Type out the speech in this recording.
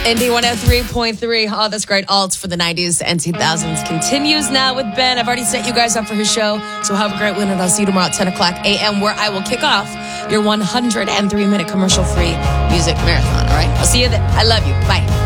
Indie 103.3. Oh, that's great. Alts for the 90s and 2000s continues now with Ben. I've already set you guys up for his show, so have a great one, and I'll see you tomorrow at 10 o'clock a.m., where I will kick off your 103-minute commercial-free music marathon, all right? I'll see you then. I love you. Bye.